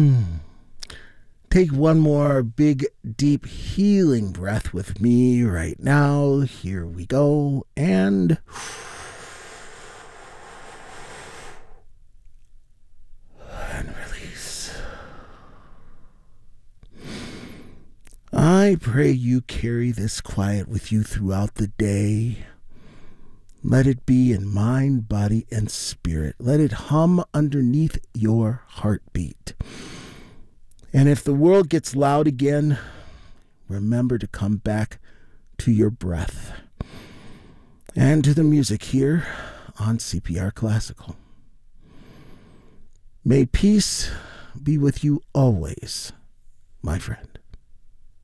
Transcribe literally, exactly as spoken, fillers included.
Take one more big, deep, healing breath with me right now. Here we go. And and release. I pray you carry this quiet with you throughout the day. Let it be in mind, body, and spirit. Let it hum underneath your heartbeat. And if the world gets loud again, remember to come back to your breath and to the music here on C P R Classical. May peace be with you always, my friend.